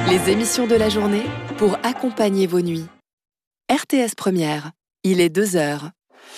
Les émissions de la journée pour accompagner vos nuits. RTS Première, il est 2h.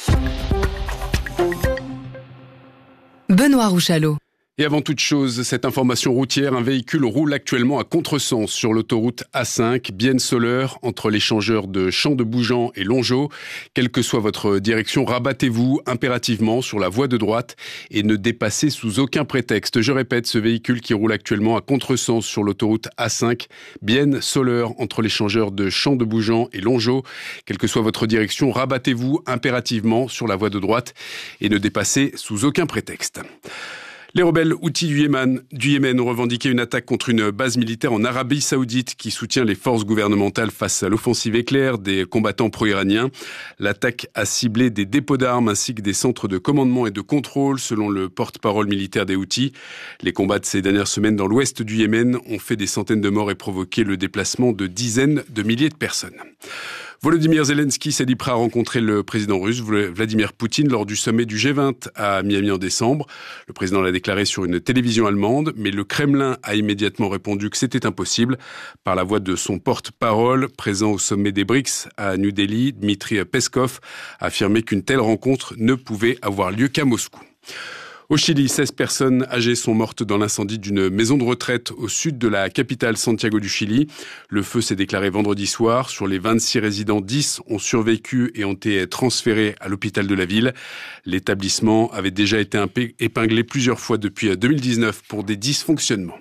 Benoît Rouchalot. Et avant toute chose, cette information routière, un véhicule roule actuellement à contresens sur l'autoroute A5, Bienne-Soleure, entre l'échangeur de Champs-de-Bougeant et Longeau. Quelle que soit votre direction, rabattez-vous impérativement sur la voie de droite et ne dépassez sous aucun prétexte. Je répète, ce véhicule qui roule actuellement à contresens sur l'autoroute A5, Bienne-Soleure, entre l'échangeur de Champs-de-Bougeant et Longeau. Quelle que soit votre direction, rabattez-vous impérativement sur la voie de droite et ne dépassez sous aucun prétexte. Les rebelles houthis du Yémen ont revendiqué une attaque contre une base militaire en Arabie Saoudite qui soutient les forces gouvernementales face à l'offensive éclair des combattants pro-iraniens. L'attaque a ciblé des dépôts d'armes ainsi que des centres de commandement et de contrôle, selon le porte-parole militaire des Houthis. Les combats de ces dernières semaines dans l'ouest du Yémen ont fait des centaines de morts et provoqué le déplacement de dizaines de milliers de personnes. Volodymyr Zelensky s'est dit prêt à rencontrer le président russe Vladimir Poutine lors du sommet du G20 à Miami en décembre. Le président l'a déclaré sur une télévision allemande, mais le Kremlin a immédiatement répondu que c'était impossible. Par la voix de son porte-parole, présent au sommet des BRICS à New Delhi, Dmitry Peskov a affirmé qu'une telle rencontre ne pouvait avoir lieu qu'à Moscou. Au Chili, 16 personnes âgées sont mortes dans l'incendie d'une maison de retraite au sud de la capitale Santiago du Chili. Le feu s'est déclaré vendredi soir. Sur les 26 résidents, 10 ont survécu et ont été transférés à l'hôpital de la ville. L'établissement avait déjà été épinglé plusieurs fois depuis 2019 pour des dysfonctionnements.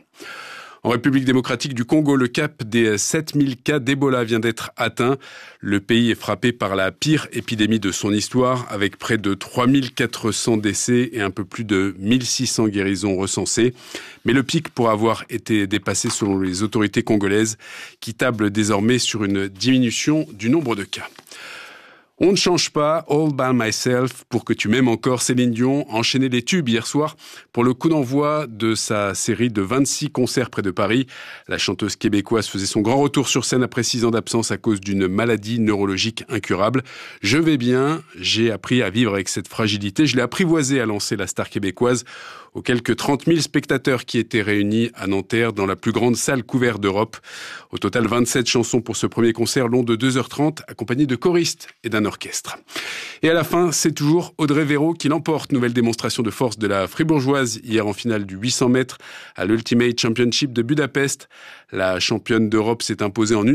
En République démocratique du Congo, le cap des 7000 cas d'Ebola vient d'être atteint. Le pays est frappé par la pire épidémie de son histoire, avec près de 3400 décès et un peu plus de 1600 guérisons recensées. Mais le pic pourrait avoir été dépassé selon les autorités congolaises, qui tablent désormais sur une diminution du nombre de cas. On ne change pas, All By Myself, pour que tu m'aimes encore. Céline Dion a enchaîné les tubes hier soir pour le coup d'envoi de sa série de 26 concerts près de Paris. La chanteuse québécoise faisait son grand retour sur scène après 6 ans d'absence à cause d'une maladie neurologique incurable. Je vais bien, j'ai appris à vivre avec cette fragilité. Je l'ai apprivoisée, a lancé la star québécoise aux quelques 30 000 spectateurs qui étaient réunis à Nanterre dans la plus grande salle couverte d'Europe. Au total, 27 chansons pour ce premier concert long de 2h30, accompagné de choristes et d'un orchestre. Et à la fin, c'est toujours Audrey Véro qui l'emporte. Nouvelle démonstration de force de la Fribourgeoise hier en finale du 800 mètres à l'Ultimate Championship de Budapest. La championne d'Europe s'est imposée en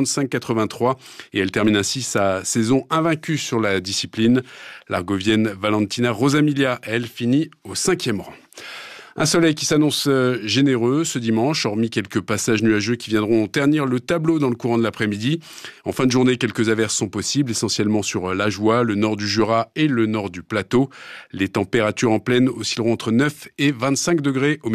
1,55,83 et elle termine ainsi sa saison invaincue sur la discipline. L'Argovienne Valentina Rosamilia, elle, finit au 5e rang. Un soleil qui s'annonce généreux ce dimanche, hormis quelques passages nuageux qui viendront ternir le tableau dans le courant de l'après-midi. En fin de journée, quelques averses sont possibles, essentiellement sur l'Ajoie, le nord du Jura et le nord du plateau. Les températures en plaine oscilleront entre 9 et 25 degrés au